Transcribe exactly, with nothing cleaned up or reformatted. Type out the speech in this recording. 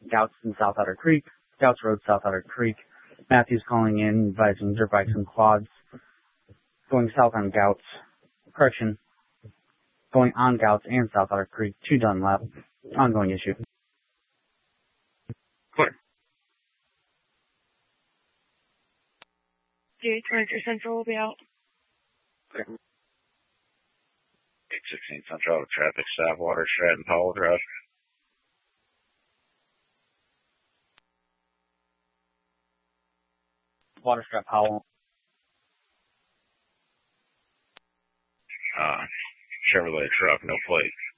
Gouts in South Otter Creek, Gouts Road, South Otter Creek. Matthews calling in, advising dirt bikes and quads. Going south on Gouts, correction, going on Gouts and South Otter Creek to Dunlap. Ongoing issue. Clear. J twenty-three Central will be out. Okay. eight sixteen Central Auto Traffic Stop, Waterstrat and Powell Drive. Waterstrat Powell. Uh, Chevrolet truck, no plate.